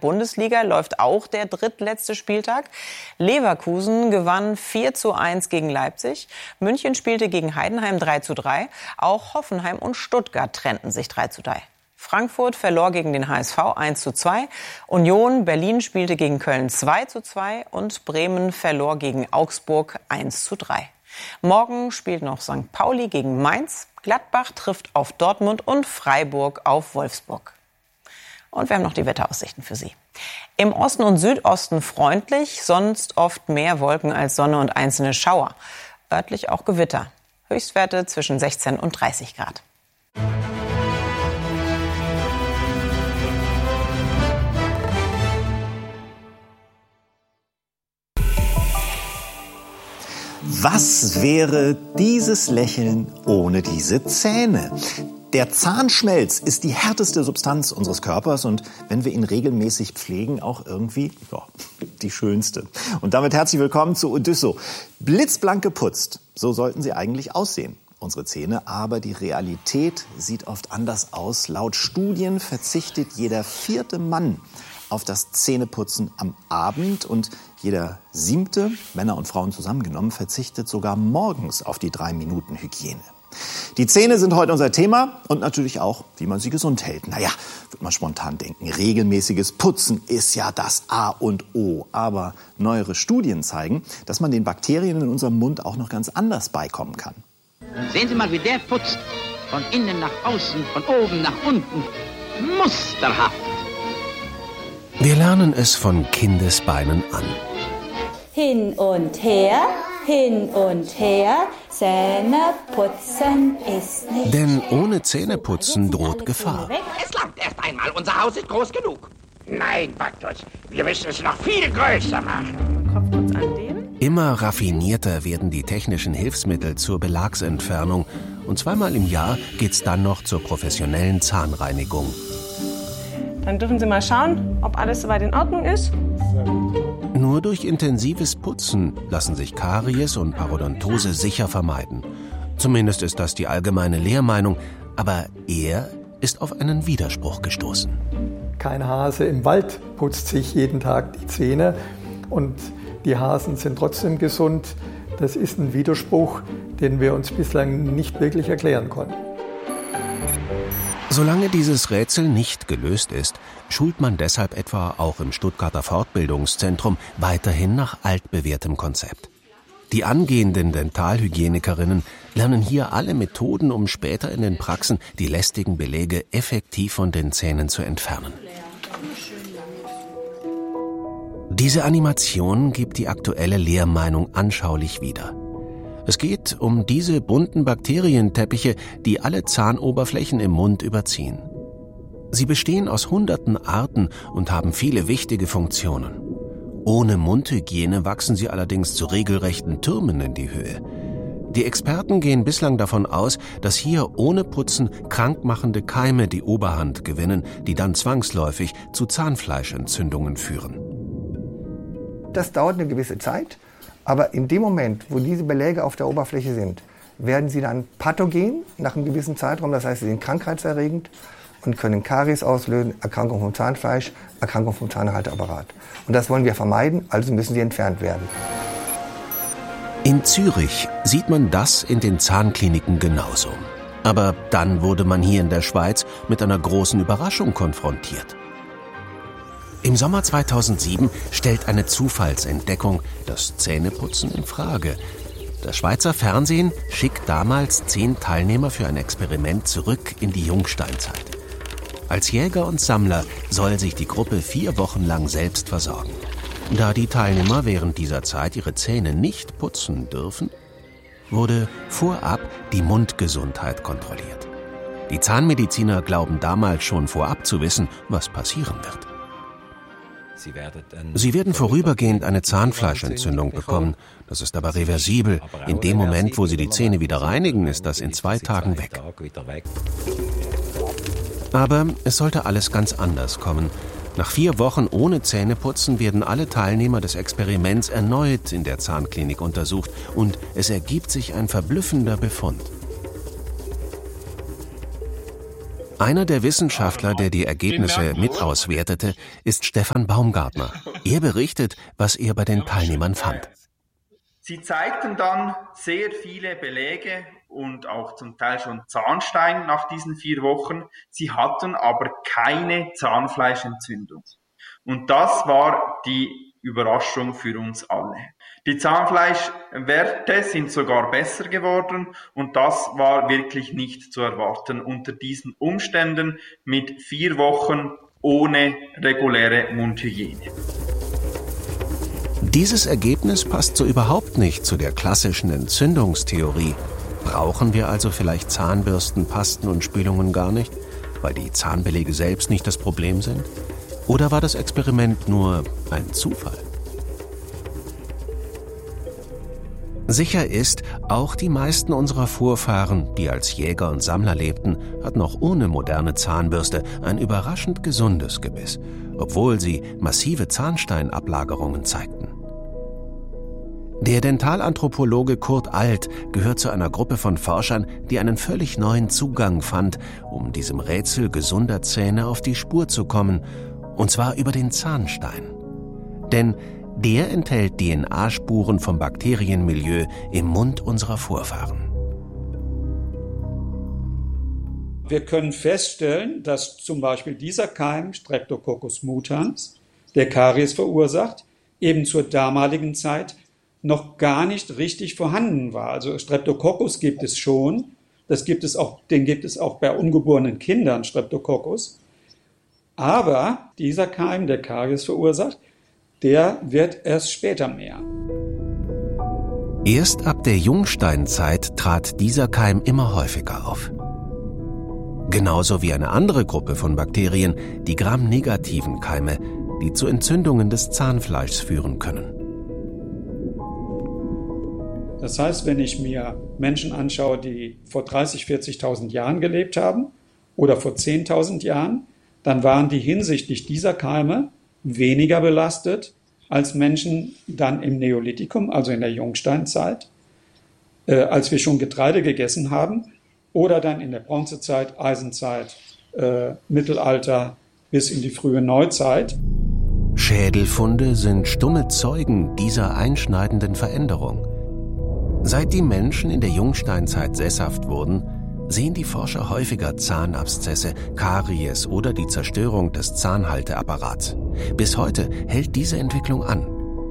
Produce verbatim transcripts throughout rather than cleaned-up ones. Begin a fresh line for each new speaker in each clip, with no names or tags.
Bundesliga läuft auch der drittletzte Spieltag. Leverkusen gewann vier zu eins gegen Leipzig. München spielte gegen Heidenheim drei zu drei. Auch Hoffenheim und Stuttgart trennten sich drei zu drei. Frankfurt verlor gegen den H S V eins zu zwei. Union Berlin spielte gegen Köln zwei zu zwei. Und Bremen verlor gegen Augsburg eins zu drei. Morgen spielt noch Sankt Pauli gegen Mainz. Gladbach trifft auf Dortmund und Freiburg auf Wolfsburg. Und wir haben noch die Wetteraussichten für Sie. Im Osten und Südosten freundlich, sonst oft mehr Wolken als Sonne und einzelne Schauer. Örtlich auch Gewitter. Höchstwerte zwischen sechzehn und dreißig Grad.
Was wäre dieses Lächeln ohne diese Zähne? Der Zahnschmelz ist die härteste Substanz unseres Körpers und wenn wir ihn regelmäßig pflegen, auch irgendwie ja, die schönste. Und damit herzlich willkommen zu Odysso. Blitzblank geputzt, so sollten sie eigentlich aussehen, unsere Zähne. Aber die Realität sieht oft anders aus. Laut Studien verzichtet jeder vierte Mann auf das Zähneputzen am Abend und jeder siebte, Männer und Frauen zusammengenommen, verzichtet sogar morgens auf die drei Minuten Hygiene. Die Zähne sind heute unser Thema und natürlich auch, wie man sie gesund hält. Naja, wird man spontan denken, regelmäßiges Putzen ist ja das A und O. Aber neuere Studien zeigen, dass man den Bakterien in unserem Mund auch noch ganz anders beikommen kann.
Sehen Sie mal, wie der putzt. Von innen nach außen, von oben nach unten. Musterhaft.
Wir lernen es von Kindesbeinen an.
Hin und her, hin und her, Zähne putzen ist nicht
Denn ohne Zähneputzen droht Gefahr.
Es langt erst einmal, unser Haus ist groß genug. Nein, Baktus, wir müssen es noch viel größer machen.
Immer raffinierter werden die technischen Hilfsmittel zur Belagsentfernung. Und zweimal im Jahr geht's dann noch zur professionellen Zahnreinigung.
Dann dürfen Sie mal schauen, ob alles soweit in Ordnung ist.
Nur durch intensives Putzen lassen sich Karies und Parodontose sicher vermeiden. Zumindest ist das die allgemeine Lehrmeinung. Aber er ist auf einen Widerspruch gestoßen.
Kein Hase im Wald putzt sich jeden Tag die Zähne und die Hasen sind trotzdem gesund. Das ist ein Widerspruch, den wir uns bislang nicht wirklich erklären konnten.
Solange dieses Rätsel nicht gelöst ist, schult man deshalb etwa auch im Stuttgarter Fortbildungszentrum weiterhin nach altbewährtem Konzept. Die angehenden Dentalhygienikerinnen lernen hier alle Methoden, um später in den Praxen die lästigen Beläge effektiv von den Zähnen zu entfernen. Diese Animation gibt die aktuelle Lehrmeinung anschaulich wieder. Es geht um diese bunten Bakterienteppiche, die alle Zahnoberflächen im Mund überziehen. Sie bestehen aus hunderten Arten und haben viele wichtige Funktionen. Ohne Mundhygiene wachsen sie allerdings zu regelrechten Türmen in die Höhe. Die Experten gehen bislang davon aus, dass hier ohne Putzen krankmachende Keime die Oberhand gewinnen, die dann zwangsläufig zu Zahnfleischentzündungen führen.
Das dauert eine gewisse Zeit. Aber in dem Moment, wo diese Beläge auf der Oberfläche sind, werden sie dann pathogen nach einem gewissen Zeitraum. Das heißt, sie sind krankheitserregend und können Karies auslösen, Erkrankung vom Zahnfleisch, Erkrankung vom Zahnhalteapparat. Und das wollen wir vermeiden, also müssen sie entfernt werden.
In Zürich sieht man das in den Zahnkliniken genauso. Aber dann wurde man hier in der Schweiz mit einer großen Überraschung konfrontiert. Im Sommer zweitausendsieben stellt eine Zufallsentdeckung das Zähneputzen in Frage. Das Schweizer Fernsehen schickt damals zehn Teilnehmer für ein Experiment zurück in die Jungsteinzeit. Als Jäger und Sammler soll sich die Gruppe vier Wochen lang selbst versorgen. Da die Teilnehmer während dieser Zeit ihre Zähne nicht putzen dürfen, wurde vorab die Mundgesundheit kontrolliert. Die Zahnmediziner glauben damals schon vorab zu wissen, was passieren wird. Sie werden vorübergehend eine Zahnfleischentzündung bekommen. Das ist aber reversibel. In dem Moment, wo Sie die Zähne wieder reinigen, ist das in zwei Tagen weg. Aber es sollte alles ganz anders kommen. Nach vier Wochen ohne Zähneputzen werden alle Teilnehmer des Experiments erneut in der Zahnklinik untersucht und es ergibt sich ein verblüffender Befund. Einer der Wissenschaftler, der die Ergebnisse mit auswertete, ist Stefan Baumgartner. Er berichtet, was er bei den Teilnehmern fand.
Sie zeigten dann sehr viele Belege und auch zum Teil schon Zahnstein nach diesen vier Wochen. Sie hatten aber keine Zahnfleischentzündung. Und das war die Überraschung für uns alle. Die Zahnfleischwerte sind sogar besser geworden und das war wirklich nicht zu erwarten unter diesen Umständen mit vier Wochen ohne reguläre Mundhygiene.
Dieses Ergebnis passt so überhaupt nicht zu der klassischen Entzündungstheorie. Brauchen wir also vielleicht Zahnbürsten, Pasten und Spülungen gar nicht, weil die Zahnbelege selbst nicht das Problem sind? Oder war das Experiment nur ein Zufall? Sicher ist, auch die meisten unserer Vorfahren, die als Jäger und Sammler lebten, hatten auch ohne moderne Zahnbürste ein überraschend gesundes Gebiss, obwohl sie massive Zahnsteinablagerungen zeigten. Der Dentalanthropologe Kurt Alt gehört zu einer Gruppe von Forschern, die einen völlig neuen Zugang fand, um diesem Rätsel gesunder Zähne auf die Spur zu kommen, und zwar über den Zahnstein. Denn der enthält D N A-Spuren vom Bakterienmilieu im Mund unserer Vorfahren.
Wir können feststellen, dass zum Beispiel dieser Keim, Streptococcus mutans, der Karies verursacht, eben zur damaligen Zeit noch gar nicht richtig vorhanden war. Also Streptococcus gibt es schon, das gibt es auch, den gibt es auch bei ungeborenen Kindern, Streptococcus. Aber dieser Keim, der Karies verursacht, der wird erst später mehr.
Erst ab der Jungsteinzeit trat dieser Keim immer häufiger auf. Genauso wie eine andere Gruppe von Bakterien, die Gram-negativen Keime, die zu Entzündungen des Zahnfleischs führen können.
Das heißt, wenn ich mir Menschen anschaue, die vor dreißigtausend, vierzigtausend Jahren gelebt haben oder vor zehntausend Jahren, dann waren die hinsichtlich dieser Keime weniger belastet als Menschen dann im Neolithikum, also in der Jungsteinzeit, äh, als wir schon Getreide gegessen haben, oder dann in der Bronzezeit, Eisenzeit, äh, Mittelalter bis in die frühe Neuzeit.
Schädelfunde sind stumme Zeugen dieser einschneidenden Veränderung. Seit die Menschen in der Jungsteinzeit sesshaft wurden, sehen die Forscher häufiger Zahnabszesse, Karies oder die Zerstörung des Zahnhalteapparats. Bis heute hält diese Entwicklung an.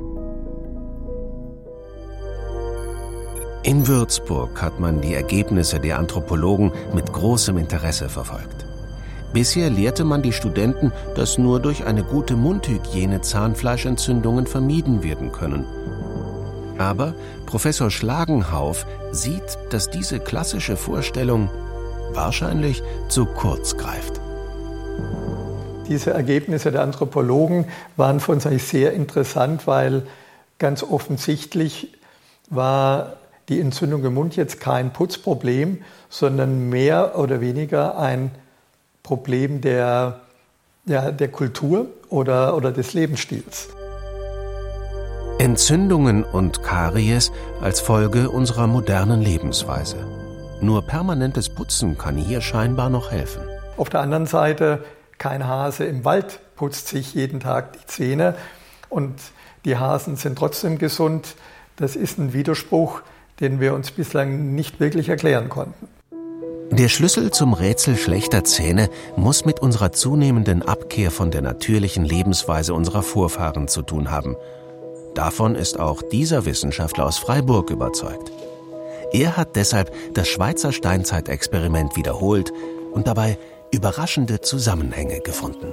In Würzburg hat man die Ergebnisse der Anthropologen mit großem Interesse verfolgt. Bisher lehrte man die Studenten, dass nur durch eine gute Mundhygiene Zahnfleischentzündungen vermieden werden können. Aber Professor Schlagenhauf sieht, dass diese klassische Vorstellung wahrscheinlich zu kurz greift.
Diese Ergebnisse der Anthropologen waren für uns eigentlich sehr interessant, weil ganz offensichtlich war die Entzündung im Mund jetzt kein Putzproblem, sondern mehr oder weniger ein Problem der, ja, der Kultur oder, oder des Lebensstils.
Entzündungen und Karies als Folge unserer modernen Lebensweise. Nur permanentes Putzen kann hier scheinbar noch helfen.
Auf der anderen Seite, kein Hase im Wald putzt sich jeden Tag die Zähne und die Hasen sind trotzdem gesund. Das ist ein Widerspruch, den wir uns bislang nicht wirklich erklären konnten.
Der Schlüssel zum Rätsel schlechter Zähne muss mit unserer zunehmenden Abkehr von der natürlichen Lebensweise unserer Vorfahren zu tun haben. Davon ist auch dieser Wissenschaftler aus Freiburg überzeugt. Er hat deshalb das Schweizer Steinzeitexperiment wiederholt und dabei überraschende Zusammenhänge gefunden.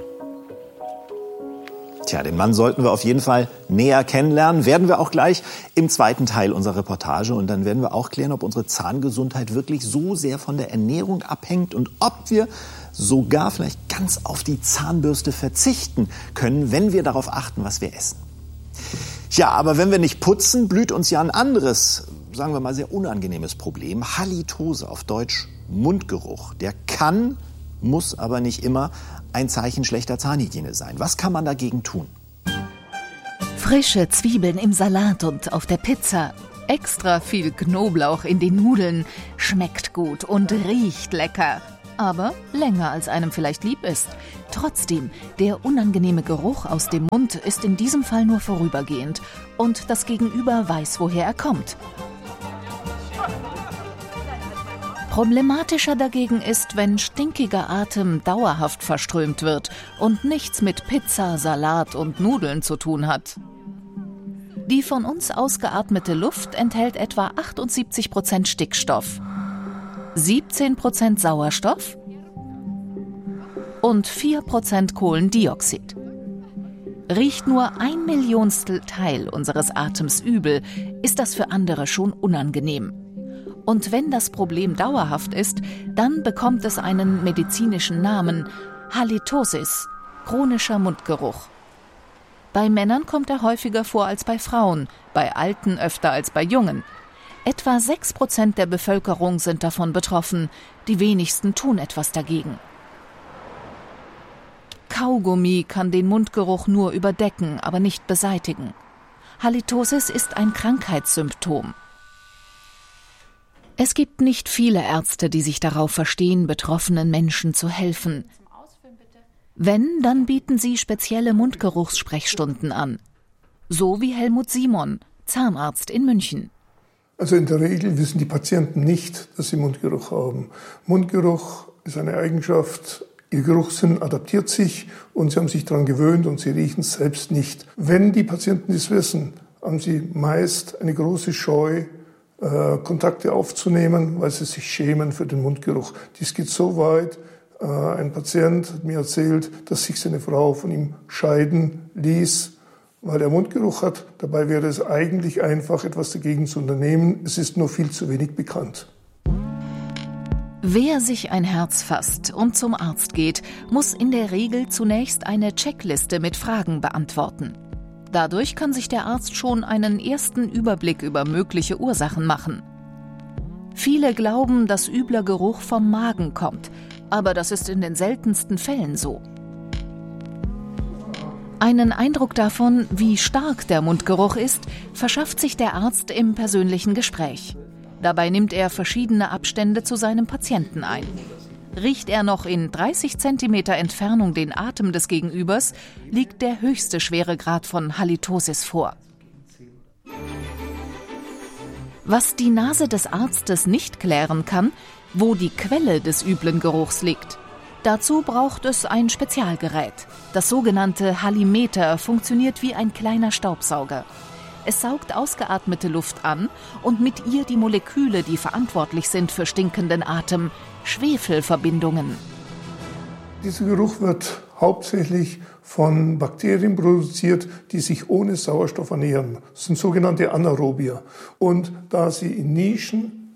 Tja, den Mann sollten wir auf jeden Fall näher kennenlernen. Werden wir auch gleich im zweiten Teil unserer Reportage. Und dann werden wir auch klären, ob unsere Zahngesundheit wirklich so sehr von der Ernährung abhängt und ob wir sogar vielleicht ganz auf die Zahnbürste verzichten können, wenn wir darauf achten, was wir essen. Ja, aber wenn wir nicht putzen, blüht uns ja ein anderes, sagen wir mal, sehr unangenehmes Problem. Halitose, auf Deutsch Mundgeruch. Der kann, muss aber nicht immer ein Zeichen schlechter Zahnhygiene sein. Was kann man dagegen tun?
Frische Zwiebeln im Salat und auf der Pizza. Extra viel Knoblauch in den Nudeln. Schmeckt gut und riecht lecker. Aber länger, als einem vielleicht lieb ist. Trotzdem, der unangenehme Geruch aus dem Mund ist in diesem Fall nur vorübergehend. Und das Gegenüber weiß, woher er kommt. Problematischer dagegen ist, wenn stinkiger Atem dauerhaft verströmt wird und nichts mit Pizza, Salat und Nudeln zu tun hat. Die von uns ausgeatmete Luft enthält etwa achtundsiebzig Prozent Stickstoff, siebzehn Prozent Sauerstoff und vier Prozent Kohlendioxid. Riecht nur ein Millionstel Teil unseres Atems übel, ist das für andere schon unangenehm. Und wenn das Problem dauerhaft ist, dann bekommt es einen medizinischen Namen: Halitosis, chronischer Mundgeruch. Bei Männern kommt er häufiger vor als bei Frauen, bei Alten öfter als bei Jungen. Etwa sechs Prozent der Bevölkerung sind davon betroffen, die wenigsten tun etwas dagegen. Kaugummi kann den Mundgeruch nur überdecken, aber nicht beseitigen. Halitosis ist ein Krankheitssymptom. Es gibt nicht viele Ärzte, die sich darauf verstehen, betroffenen Menschen zu helfen. Wenn, dann bieten sie spezielle Mundgeruchssprechstunden an. So wie Helmut Simon, Zahnarzt in München.
Also in der Regel wissen die Patienten nicht, dass sie Mundgeruch haben. Mundgeruch ist eine Eigenschaft, ihr Geruchssinn adaptiert sich und sie haben sich daran gewöhnt und sie riechen es selbst nicht. Wenn die Patienten das wissen, haben sie meist eine große Scheu, Kontakte aufzunehmen, weil sie sich schämen für den Mundgeruch. Dies geht so weit, ein Patient hat mir erzählt, dass sich seine Frau von ihm scheiden ließ, weil er Mundgeruch hat. Dabei wäre es eigentlich einfach, etwas dagegen zu unternehmen. Es ist nur viel zu wenig bekannt.
Wer sich ein Herz fasst und zum Arzt geht, muss in der Regel zunächst eine Checkliste mit Fragen beantworten. Dadurch kann sich der Arzt schon einen ersten Überblick über mögliche Ursachen machen. Viele glauben, dass übler Geruch vom Magen kommt, aber das ist in den seltensten Fällen so. Einen Eindruck davon, wie stark der Mundgeruch ist, verschafft sich der Arzt im persönlichen Gespräch. Dabei nimmt er verschiedene Abstände zu seinem Patienten ein. Riecht er noch in dreißig Zentimeter Entfernung den Atem des Gegenübers, liegt der höchste Schweregrad von Halitosis vor. Was die Nase des Arztes nicht klären kann, wo die Quelle des üblen Geruchs liegt. Dazu braucht es ein Spezialgerät. Das sogenannte Halimeter funktioniert wie ein kleiner Staubsauger. Es saugt ausgeatmete Luft an und mit ihr die Moleküle, die verantwortlich sind für stinkenden Atem, Schwefelverbindungen.
Dieser Geruch wird hauptsächlich von Bakterien produziert, die sich ohne Sauerstoff ernähren. Das sind sogenannte Anaerobier. Und da sie in Nischen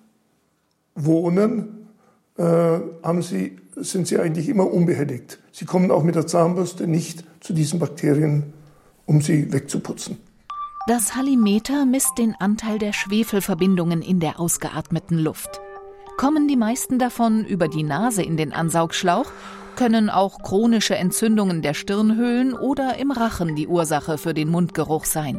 wohnen, äh, haben sie, sind sie eigentlich immer unbehelligt. Sie kommen auch mit der Zahnbürste nicht zu diesen Bakterien, um sie wegzuputzen.
Das Halimeter misst den Anteil der Schwefelverbindungen in der ausgeatmeten Luft. Kommen die meisten davon über die Nase in den Ansaugschlauch, können auch chronische Entzündungen der Stirnhöhlen oder im Rachen die Ursache für den Mundgeruch sein.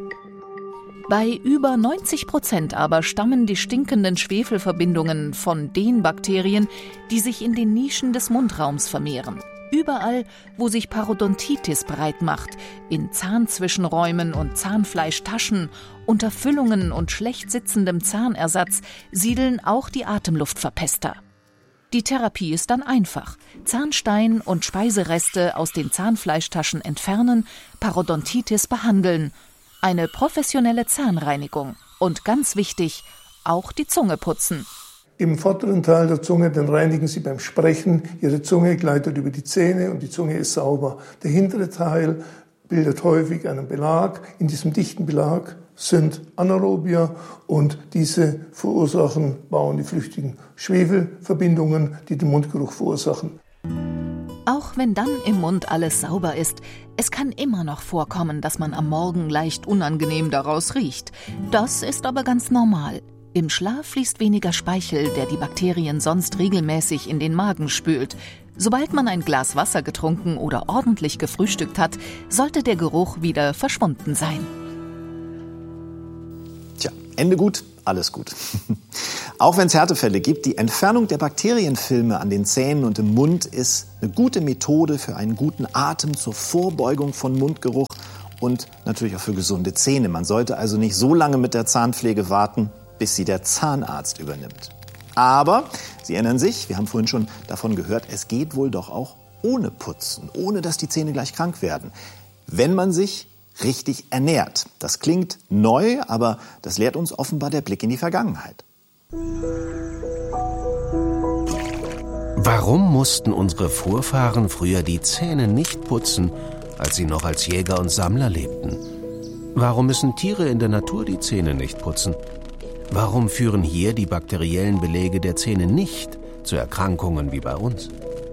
Bei über neunzig Prozent aber stammen die stinkenden Schwefelverbindungen von den Bakterien, die sich in den Nischen des Mundraums vermehren. Überall, wo sich Parodontitis breit macht, in Zahnzwischenräumen und Zahnfleischtaschen, unter Füllungen und schlecht sitzendem Zahnersatz siedeln auch die Atemluftverpester. Die Therapie ist dann einfach. Zahnstein und Speisereste aus den Zahnfleischtaschen entfernen, Parodontitis behandeln. Eine professionelle Zahnreinigung. Und ganz wichtig, auch die Zunge putzen.
Im vorderen Teil der Zunge, den reinigen Sie beim Sprechen. Ihre Zunge gleitet über die Zähne und die Zunge ist sauber. Der hintere Teil bildet häufig einen Belag. In diesem dichten Belag sind Anaerobier und diese verursachen, bauen die flüchtigen Schwefelverbindungen, die den Mundgeruch verursachen.
Auch wenn dann im Mund alles sauber ist, es kann immer noch vorkommen, dass man am Morgen leicht unangenehm daraus riecht. Das ist aber ganz normal. Im Schlaf fließt weniger Speichel, der die Bakterien sonst regelmäßig in den Magen spült. Sobald man ein Glas Wasser getrunken oder ordentlich gefrühstückt hat, sollte der Geruch wieder verschwunden sein.
Tja, Ende gut, alles gut. Auch wenn es Härtefälle gibt, die Entfernung der Bakterienfilme an den Zähnen und im Mund ist eine gute Methode für einen guten Atem, zur Vorbeugung von Mundgeruch und natürlich auch für gesunde Zähne. Man sollte also nicht so lange mit der Zahnpflege warten, bis sie der Zahnarzt übernimmt. Aber, Sie erinnern sich, wir haben vorhin schon davon gehört, es geht wohl doch auch ohne Putzen, ohne dass die Zähne gleich krank werden, wenn man sich richtig ernährt. Das klingt neu, aber das lehrt uns offenbar der Blick in die Vergangenheit.
Warum mussten unsere Vorfahren früher die Zähne nicht putzen, als sie noch als Jäger und Sammler lebten? Warum müssen Tiere in der Natur die Zähne nicht putzen? Warum führen hier die bakteriellen Beläge der Zähne nicht zu Erkrankungen wie bei uns?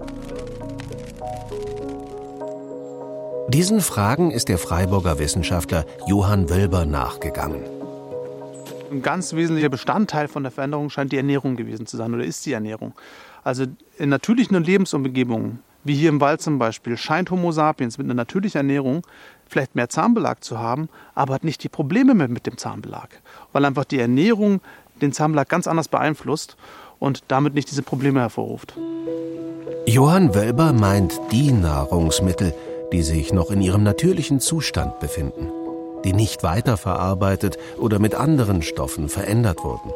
Diesen Fragen ist der Freiburger Wissenschaftler Johann Wölber nachgegangen.
Ein ganz wesentlicher Bestandteil von der Veränderung scheint die Ernährung gewesen zu sein oder ist die Ernährung. Also in natürlichen Lebensumgebungen, wie hier im Wald zum Beispiel, scheint Homo sapiens mit einer natürlichen Ernährung vielleicht mehr Zahnbelag zu haben, aber hat nicht die Probleme mehr mit dem Zahnbelag, weil einfach die Ernährung den Zahnbelag ganz anders beeinflusst und damit nicht diese Probleme hervorruft.
Johann Wölber meint die Nahrungsmittel, die sich noch in ihrem natürlichen Zustand befinden, die nicht weiterverarbeitet oder mit anderen Stoffen verändert wurden.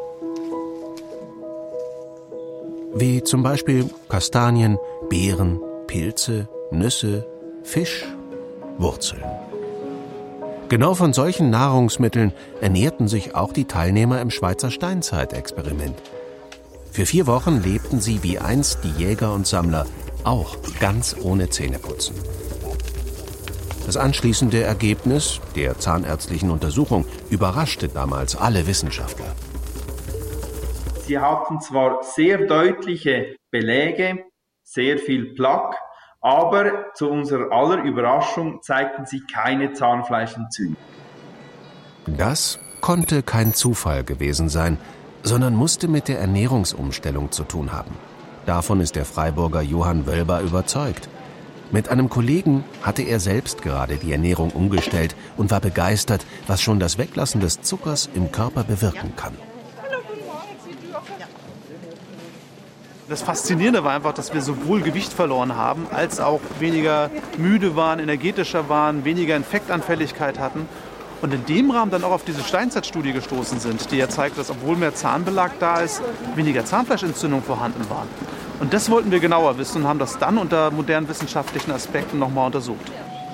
Wie zum Beispiel Kastanien, Beeren, Pilze, Nüsse, Fisch, Wurzeln. Genau von solchen Nahrungsmitteln ernährten sich auch die Teilnehmer im Schweizer Steinzeitexperiment. Für vier Wochen lebten sie wie einst die Jäger und Sammler, auch ganz ohne Zähneputzen. Das anschließende Ergebnis der zahnärztlichen Untersuchung überraschte damals alle Wissenschaftler.
Sie hatten zwar sehr deutliche Beläge, sehr viel Plaque, aber zu unserer aller Überraschung zeigten sie keine Zahnfleischentzündung.
Das konnte kein Zufall gewesen sein, sondern musste mit der Ernährungsumstellung zu tun haben. Davon ist der Freiburger Johann Wölber überzeugt. Mit einem Kollegen hatte er selbst gerade die Ernährung umgestellt und war begeistert, was schon das Weglassen des Zuckers im Körper bewirken kann.
Das Faszinierende war einfach, dass wir sowohl Gewicht verloren haben, als auch weniger müde waren, energetischer waren, weniger Infektanfälligkeit hatten. Und in dem Rahmen dann auch auf diese Steinzeitstudie gestoßen sind, die ja zeigt, dass obwohl mehr Zahnbelag da ist, weniger Zahnfleischentzündungen vorhanden waren. Und das wollten wir genauer wissen und haben das dann unter modernen wissenschaftlichen Aspekten nochmal untersucht.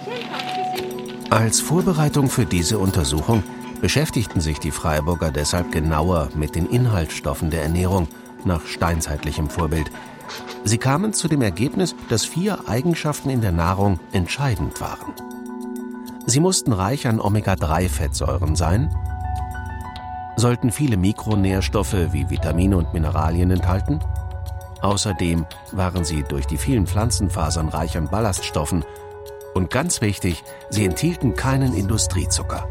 Als Vorbereitung für diese Untersuchung beschäftigten sich die Freiburger deshalb genauer mit den Inhaltsstoffen der Ernährung nach steinzeitlichem Vorbild. Sie kamen zu dem Ergebnis, dass vier Eigenschaften in der Nahrung entscheidend waren. Sie mussten reich an Omega drei Fettsäuren sein, sollten viele Mikronährstoffe wie Vitamine und Mineralien enthalten. Außerdem waren sie durch die vielen Pflanzenfasern reich an Ballaststoffen. Und ganz wichtig, sie enthielten keinen Industriezucker.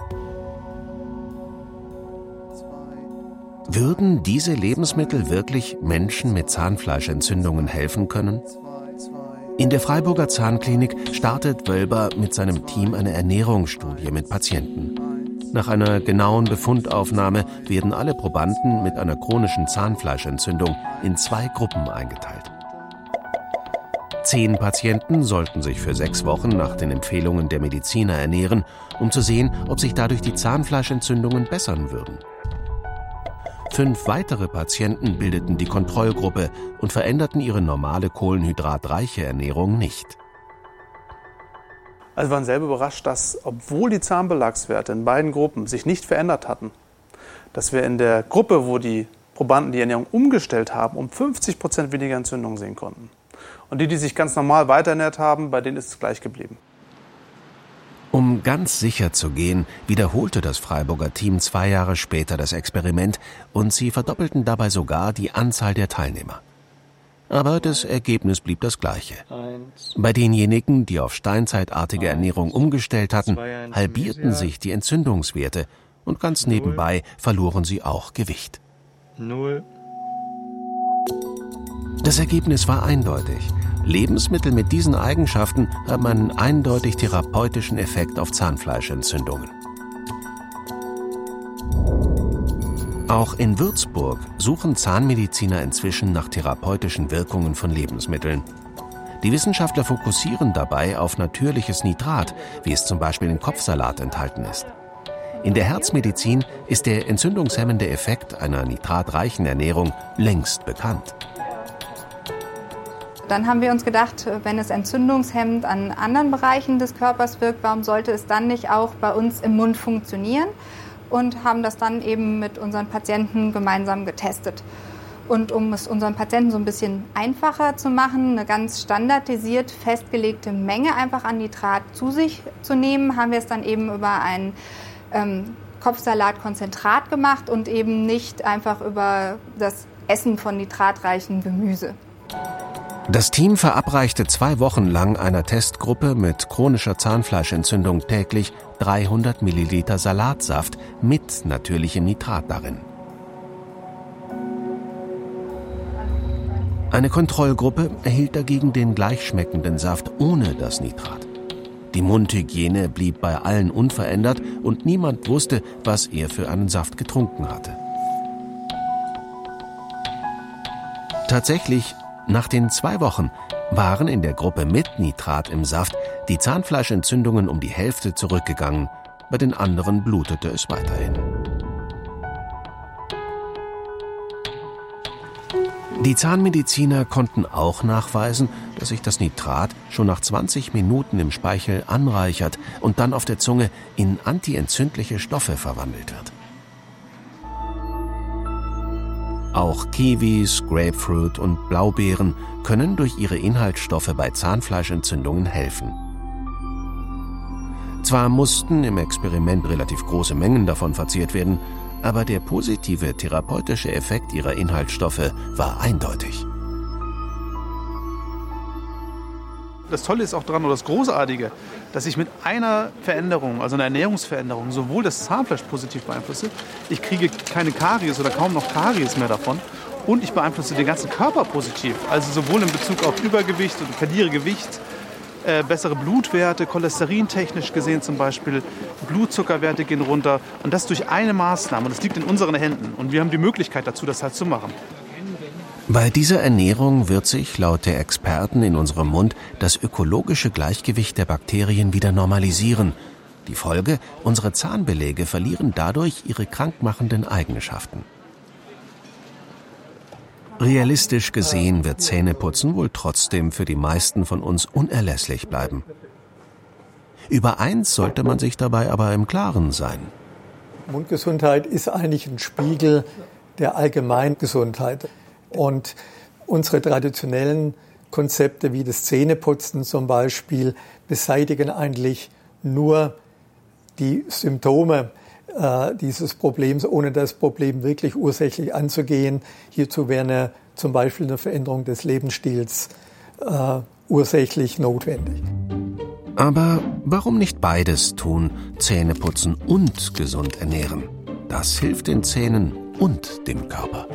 Würden diese Lebensmittel wirklich Menschen mit Zahnfleischentzündungen helfen können? In der Freiburger Zahnklinik startet Wölber mit seinem Team eine Ernährungsstudie mit Patienten. Nach einer genauen Befundaufnahme werden alle Probanden mit einer chronischen Zahnfleischentzündung in zwei Gruppen eingeteilt. Zehn Patienten sollten sich für sechs Wochen nach den Empfehlungen der Mediziner ernähren, um zu sehen, ob sich dadurch die Zahnfleischentzündungen bessern würden. Fünf weitere Patienten bildeten die Kontrollgruppe und veränderten ihre normale kohlenhydratreiche Ernährung nicht.
Also wir waren selber überrascht, dass, obwohl die Zahnbelagswerte in beiden Gruppen sich nicht verändert hatten, dass wir in der Gruppe, wo die Probanden die Ernährung umgestellt haben, um fünfzig Prozent weniger Entzündungen sehen konnten. Und die, die sich ganz normal weiterernährt haben, bei denen ist es gleich geblieben.
Um ganz sicher zu gehen, wiederholte das Freiburger Team zwei Jahre später das Experiment und sie verdoppelten dabei sogar die Anzahl der Teilnehmer. Aber das Ergebnis blieb das gleiche. Bei denjenigen, die auf steinzeitartige Ernährung umgestellt hatten, halbierten sich die Entzündungswerte und ganz nebenbei verloren sie auch Gewicht.
Null.
Das Ergebnis war eindeutig. Lebensmittel mit diesen Eigenschaften haben einen eindeutig therapeutischen Effekt auf Zahnfleischentzündungen. Auch in Würzburg suchen Zahnmediziner inzwischen nach therapeutischen Wirkungen von Lebensmitteln. Die Wissenschaftler fokussieren dabei auf natürliches Nitrat, wie es zum Beispiel in Kopfsalat enthalten ist. In der Herzmedizin ist der entzündungshemmende Effekt einer nitratreichen Ernährung längst bekannt.
Dann haben wir uns gedacht, wenn es entzündungshemmend an anderen Bereichen des Körpers wirkt, warum sollte es dann nicht auch bei uns im Mund funktionieren? Und haben das dann eben mit unseren Patienten gemeinsam getestet. Und um es unseren Patienten so ein bisschen einfacher zu machen, eine ganz standardisiert festgelegte Menge einfach an Nitrat zu sich zu nehmen, haben wir es dann eben über ein ähm, Kopfsalatkonzentrat gemacht und eben nicht einfach über das Essen von nitratreichem Gemüse.
Das Team verabreichte zwei Wochen lang einer Testgruppe mit chronischer Zahnfleischentzündung täglich dreihundert Milliliter Salatsaft mit natürlichem Nitrat darin. Eine Kontrollgruppe erhielt dagegen den gleichschmeckenden Saft ohne das Nitrat. Die Mundhygiene blieb bei allen unverändert und niemand wusste, was er für einen Saft getrunken hatte. Tatsächlich, nach den zwei Wochen waren in der Gruppe mit Nitrat im Saft die Zahnfleischentzündungen um die Hälfte zurückgegangen, bei den anderen blutete es weiterhin. Die Zahnmediziner konnten auch nachweisen, dass sich das Nitrat schon nach zwanzig Minuten im Speichel anreichert und dann auf der Zunge in antientzündliche Stoffe verwandelt wird. Auch Kiwis, Grapefruit und Blaubeeren können durch ihre Inhaltsstoffe bei Zahnfleischentzündungen helfen. Zwar mussten im Experiment relativ große Mengen davon verzehrt werden, aber der positive therapeutische Effekt ihrer Inhaltsstoffe war eindeutig.
Das Tolle ist auch daran, oder das Großartige, dass ich mit einer Veränderung, also einer Ernährungsveränderung, sowohl das Zahnfleisch positiv beeinflusse, ich kriege keine Karies oder kaum noch Karies mehr davon und ich beeinflusse den ganzen Körper positiv. Also sowohl in Bezug auf Übergewicht und verliere Gewicht, äh, bessere Blutwerte, cholesterintechnisch gesehen zum Beispiel, Blutzuckerwerte gehen runter und das durch eine Maßnahme. Und das liegt in unseren Händen und wir haben die Möglichkeit dazu, das halt zu machen.
Bei dieser Ernährung wird sich laut der Experten in unserem Mund das ökologische Gleichgewicht der Bakterien wieder normalisieren. Die Folge: unsere Zahnbeläge verlieren dadurch ihre krankmachenden Eigenschaften. Realistisch gesehen wird Zähneputzen wohl trotzdem für die meisten von uns unerlässlich bleiben. Über eins sollte man sich dabei aber im Klaren sein.
Mundgesundheit ist eigentlich ein Spiegel der Allgemeingesundheit. Und unsere traditionellen Konzepte wie das Zähneputzen zum Beispiel beseitigen eigentlich nur die Symptome äh, dieses Problems, ohne das Problem wirklich ursächlich anzugehen. Hierzu wäre eine, zum Beispiel eine Veränderung des Lebensstils äh, ursächlich notwendig.
Aber warum nicht beides tun, Zähne putzen und gesund ernähren? Das hilft den Zähnen und dem Körper.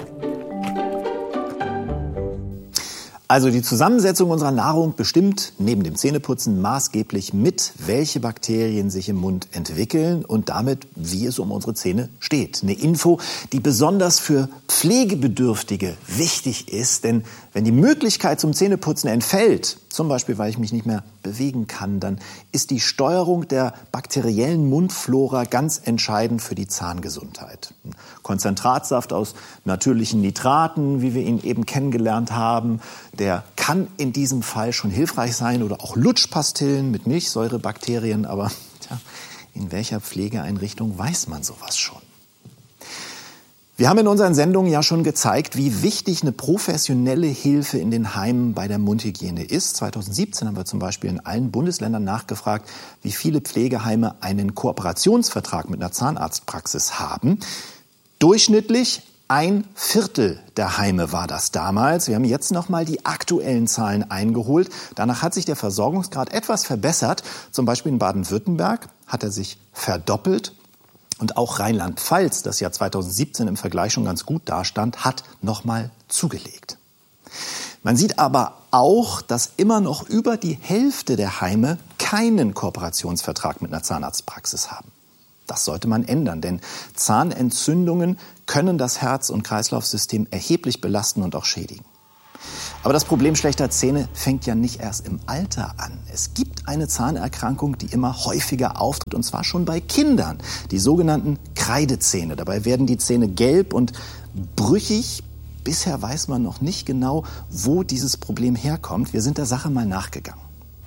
Also die Zusammensetzung unserer Nahrung bestimmt neben dem Zähneputzen maßgeblich mit, welche Bakterien sich im Mund entwickeln und damit, wie es um unsere Zähne steht. Eine Info, die besonders für Pflegebedürftige wichtig ist, denn wenn die Möglichkeit zum Zähneputzen entfällt, zum Beispiel weil ich mich nicht mehr bewegen kann, dann ist die Steuerung der bakteriellen Mundflora ganz entscheidend für die Zahngesundheit. Ein Konzentratsaft aus natürlichen Nitraten, wie wir ihn eben kennengelernt haben, der kann in diesem Fall schon hilfreich sein, oder auch Lutschpastillen mit Milchsäurebakterien, aber tja, in welcher Pflegeeinrichtung weiß man sowas schon? Wir haben in unseren Sendungen ja schon gezeigt, wie wichtig eine professionelle Hilfe in den Heimen bei der Mundhygiene ist. zweitausendsiebzehn haben wir zum Beispiel in allen Bundesländern nachgefragt, wie viele Pflegeheime einen Kooperationsvertrag mit einer Zahnarztpraxis haben. Durchschnittlich ein Viertel der Heime war das damals. Wir haben jetzt noch mal die aktuellen Zahlen eingeholt. Danach hat sich der Versorgungsgrad etwas verbessert. Zum Beispiel in Baden-Württemberg hat er sich verdoppelt. Und auch Rheinland-Pfalz, das ja zweitausendsiebzehn im Vergleich schon ganz gut dastand, hat nochmal zugelegt. Man sieht aber auch, dass immer noch über die Hälfte der Heime keinen Kooperationsvertrag mit einer Zahnarztpraxis haben. Das sollte man ändern, denn Zahnentzündungen können das Herz- und Kreislaufsystem erheblich belasten und auch schädigen. Aber das Problem schlechter Zähne fängt ja nicht erst im Alter an. Es gibt eine Zahnerkrankung, die immer häufiger auftritt, und zwar schon bei Kindern. Die sogenannten Kreidezähne. Dabei werden die Zähne gelb und brüchig. Bisher weiß man noch nicht genau, wo dieses Problem herkommt. Wir sind der Sache mal nachgegangen.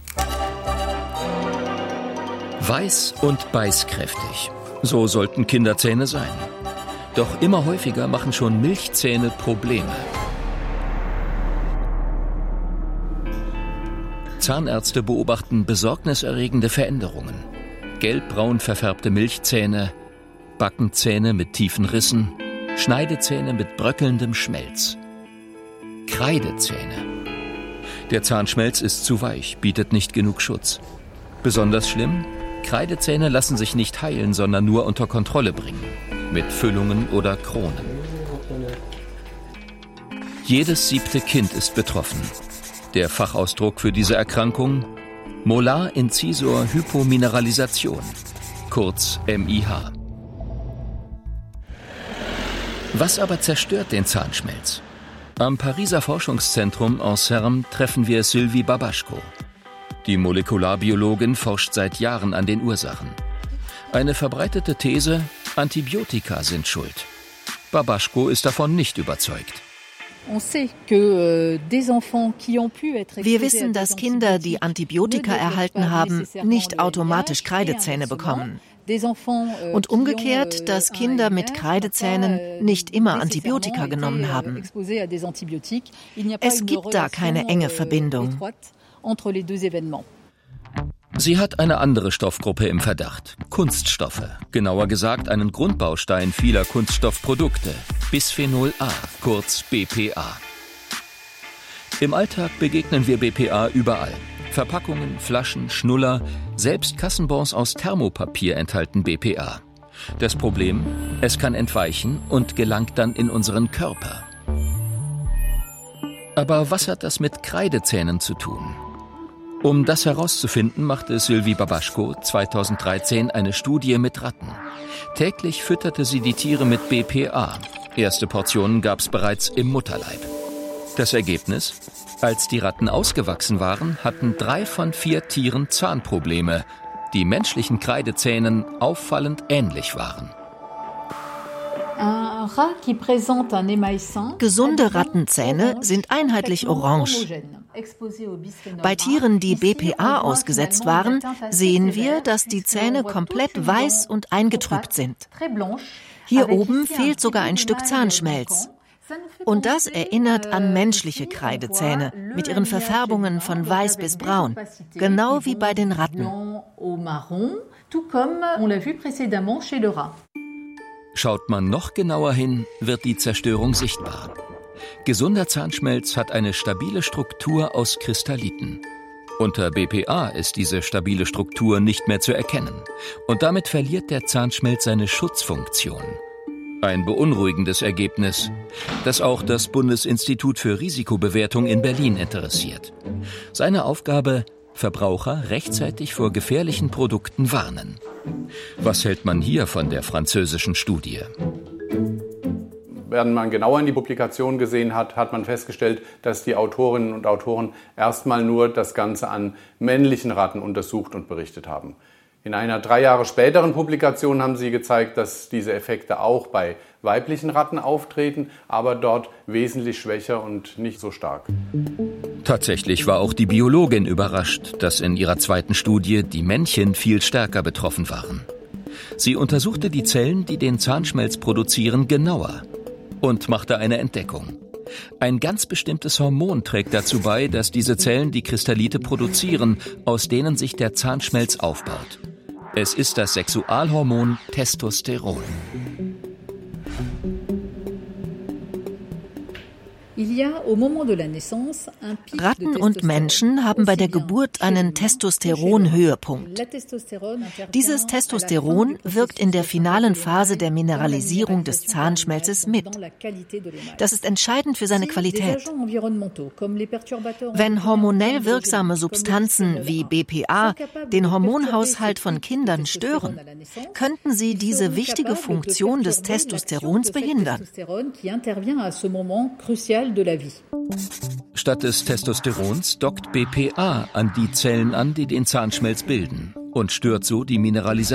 Weiß und beißkräftig. So sollten Kinderzähne sein. Doch immer häufiger machen schon Milchzähne Probleme. Zahnärzte beobachten besorgniserregende Veränderungen. Gelbbraun verfärbte Milchzähne, Backenzähne mit tiefen Rissen, Schneidezähne mit bröckelndem Schmelz. Kreidezähne. Der Zahnschmelz ist zu weich, bietet nicht genug Schutz. Besonders schlimm, Kreidezähne lassen sich nicht heilen, sondern nur unter Kontrolle bringen. Mit Füllungen oder Kronen. Jedes siebte Kind ist betroffen. Der Fachausdruck für diese Erkrankung: Molar-Incisor-Hypomineralisation, kurz M I H. Was aber zerstört den Zahnschmelz? Am Pariser Forschungszentrum Anserme treffen wir Sylvie Babaschko. Die Molekularbiologin forscht seit Jahren an den Ursachen. Eine verbreitete These: Antibiotika sind schuld. Babaschko ist davon nicht überzeugt.
Wir wissen, dass Kinder, die Antibiotika erhalten haben, nicht automatisch Kreidezähne bekommen. Und umgekehrt, dass Kinder mit Kreidezähnen nicht immer Antibiotika genommen haben. Es gibt da keine enge Verbindung.
Sie hat eine andere Stoffgruppe im Verdacht: Kunststoffe. Genauer gesagt einen Grundbaustein vieler Kunststoffprodukte: Bisphenol A, kurz B P A. Im Alltag begegnen wir B P A überall. Verpackungen, Flaschen, Schnuller, selbst Kassenbons aus Thermopapier enthalten B P A. Das Problem: Es kann entweichen und gelangt dann in unseren Körper. Aber was hat das mit Kreidezähnen zu tun? Um das herauszufinden, machte Sylvie Babaschko zweitausenddreizehn eine Studie mit Ratten. Täglich fütterte sie die Tiere mit B P A. Erste Portionen gab es bereits im Mutterleib. Das Ergebnis? Als die Ratten ausgewachsen waren, hatten drei von vier Tieren Zahnprobleme, die menschlichen Kreidezähnen auffallend ähnlich waren.
Gesunde Rattenzähne sind einheitlich orange. Bei Tieren, die B P A ausgesetzt waren, sehen wir, dass die Zähne komplett weiß und eingetrübt sind. Hier oben fehlt sogar ein Stück Zahnschmelz. Und das erinnert an menschliche Kreidezähne mit ihren Verfärbungen von weiß bis braun, genau wie bei den Ratten.
Schaut man noch genauer hin, wird die Zerstörung sichtbar. Gesunder Zahnschmelz hat eine stabile Struktur aus Kristalliten. Unter B P A ist diese stabile Struktur nicht mehr zu erkennen. Und damit verliert der Zahnschmelz seine Schutzfunktion. Ein beunruhigendes Ergebnis, das auch das Bundesinstitut für Risikobewertung in Berlin interessiert. Seine Aufgabe: Verbraucher rechtzeitig vor gefährlichen Produkten warnen. Was hält man hier von der französischen Studie?
Während man genauer in die Publikation gesehen hat, hat man festgestellt, dass die Autorinnen und Autoren erstmal nur das Ganze an männlichen Ratten untersucht und berichtet haben. In einer drei Jahre späteren Publikation haben sie gezeigt, dass diese Effekte auch bei weiblichen Ratten auftreten, aber dort wesentlich schwächer und nicht so stark.
Tatsächlich war auch die Biologin überrascht, dass in ihrer zweiten Studie die Männchen viel stärker betroffen waren. Sie untersuchte die Zellen, die den Zahnschmelz produzieren, genauer und machte eine Entdeckung. Ein ganz bestimmtes Hormon trägt dazu bei, dass diese Zellen die Kristallite produzieren, aus denen sich der Zahnschmelz aufbaut. Es ist das Sexualhormon Testosteron.
Ratten und Menschen haben bei der Geburt einen Testosteronhöhepunkt. Dieses Testosteron wirkt in der finalen Phase der Mineralisierung des Zahnschmelzes mit. Das ist entscheidend für seine Qualität. Wenn hormonell wirksame Substanzen wie B P A den Hormonhaushalt von Kindern stören, könnten sie diese wichtige Funktion des Testosterons behindern.
Statt des Testosterons dockt B P A an die Zellen an, die den Zahnschmelz bilden, und stört so die Mineralisation.